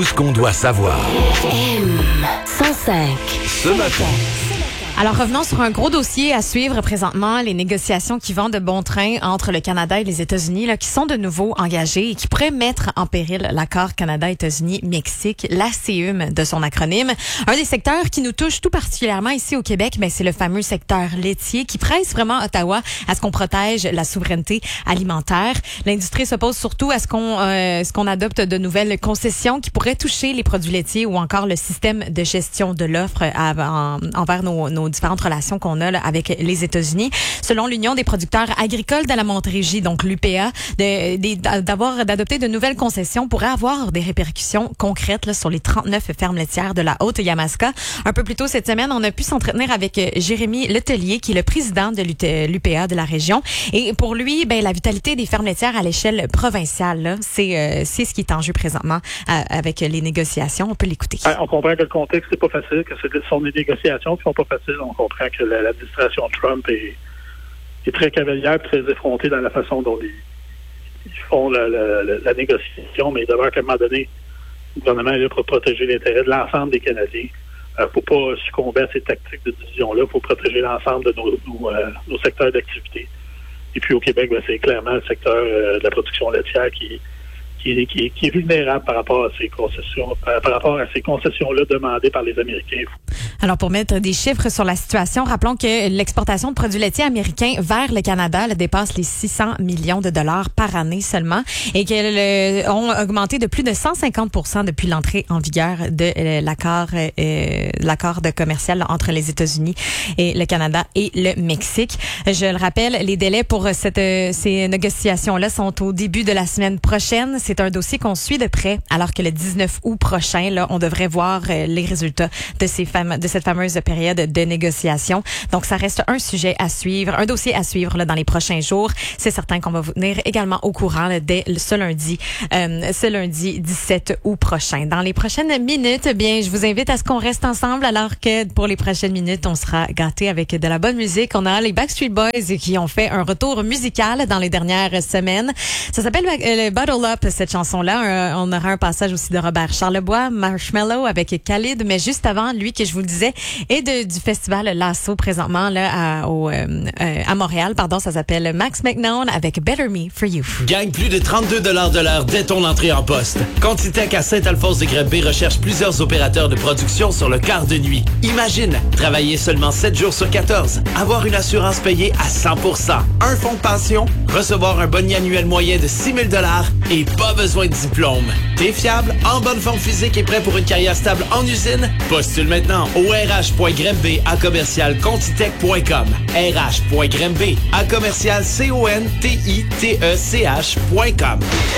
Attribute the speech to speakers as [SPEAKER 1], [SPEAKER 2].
[SPEAKER 1] ce qu'on doit savoir.
[SPEAKER 2] M105.
[SPEAKER 1] Ce matin.
[SPEAKER 3] Alors, revenons sur un gros dossier à suivre présentement, les négociations qui vont de bon train entre le Canada et les États-Unis, là, qui sont de nouveau engagées et qui pourraient mettre en péril l'accord Canada-États-Unis-Mexique, l'ACUM de son acronyme. Un des secteurs qui nous touche tout particulièrement ici au Québec, c'est le fameux secteur laitier qui presse vraiment Ottawa à ce qu'on protège la souveraineté alimentaire. L'industrie s'oppose surtout à ce qu'on adopte de nouvelles concessions qui pourraient toucher les produits laitiers ou encore le système de gestion de l'offre envers nos différentes relations qu'on a là, avec les États-Unis. Selon l'Union des producteurs agricoles de la Montérégie, donc l'UPA, d'adopter de nouvelles concessions pourrait avoir des répercussions concrètes là, sur les 39 fermes laitières de la Haute-Yamaska. Un peu plus tôt cette semaine, on a pu s'entretenir avec Jérémy Letellier, qui est le président de l'UPA de la région. Et pour lui, la vitalité des fermes laitières à l'échelle provinciale, là, c'est ce qui est en jeu présentement avec les négociations. On peut l'écouter.
[SPEAKER 4] On comprend que le contexte n'est pas facile, que ce sont des négociations qui sont pas faciles. On comprend que l'administration Trump est très cavalière, très effrontée dans la façon dont ils font la négociation, mais il demeure qu'à un moment donné, le gouvernement est là pour protéger l'intérêt de l'ensemble des Canadiens. Il ne faut pas succomber à ces tactiques de division-là. Il faut protéger l'ensemble de nos secteurs d'activité. Et puis au Québec, c'est clairement le secteur de la production laitière qui est vulnérable par rapport à ces concessions-là demandées par les Américains.
[SPEAKER 3] Alors, pour mettre des chiffres sur la situation, rappelons que l'exportation de produits laitiers américains vers le Canada dépasse les 600 millions de dollars par année seulement et qu'elles ont augmenté de plus de 150% depuis l'entrée en vigueur de l'accord de commercial entre les États-Unis et le Canada et le Mexique. Je le rappelle, les délais pour ces négociations-là sont au début de la semaine prochaine. C'est un dossier qu'on suit de près, alors que le 19 août prochain, là, on devrait voir les résultats de cette fameuse période de négociation. Donc, ça reste un sujet à suivre, un dossier à suivre là, dans les prochains jours. C'est certain qu'on va vous tenir également au courant là, dès ce lundi 17 août prochain. Dans les prochaines minutes, je vous invite à ce qu'on reste ensemble, alors que pour les prochaines minutes, on sera gâtés avec de la bonne musique. On a les Backstreet Boys qui ont fait un retour musical dans les dernières semaines. Ça s'appelle Bottle Up, cette chanson-là. On aura un passage aussi de Robert Charlebois, Marshmello avec Khalid, mais juste avant, lui, que je vous le disais, et du festival Lasso présentement là à Montréal, ça s'appelle Max McNown avec Better Me For You.
[SPEAKER 5] Gagne plus de 32 $ de l'heure dès ton entrée en poste. Quantitech à Saint-Alphonse-de-Grémbé recherche plusieurs opérateurs de production sur le quart de nuit. Imagine, travailler seulement 7 jours sur 14, avoir une assurance payée à 100%, un fonds de pension, recevoir un bonus annuel moyen de 6 000 $ et pas besoin de diplôme. T'es fiable, en bonne forme physique et prêt pour une carrière stable en usine? Postule maintenant au rh.grimby@commercialcontitech.com. rh.grimby@commercialcontitech.com.